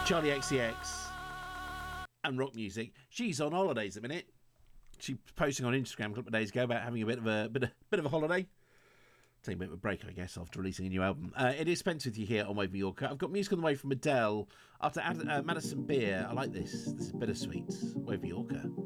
Charlie XCX and rock music. She's on holidays at the minute. She was posting on Instagram a couple of days ago about having a bit of a holiday. Taking a bit of a break, I guess, after releasing a new album. It is Spence with you here on Wave of Yorker. I've got music on the way from Adele after Madison Beer. I like this. This is bittersweet. Wave of Yorker.